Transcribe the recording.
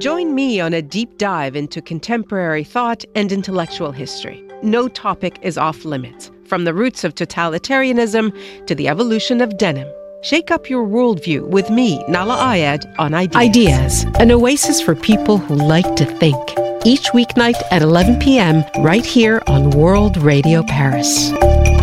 Join me on a deep dive into contemporary thought and intellectual history. No topic is off limits, from the roots of totalitarianism to the evolution of denim. Shake up your worldview with me, Nala Ayed, on Ideas, an oasis for people who like to think. Each weeknight at 11 p.m. right here on World Radio Paris.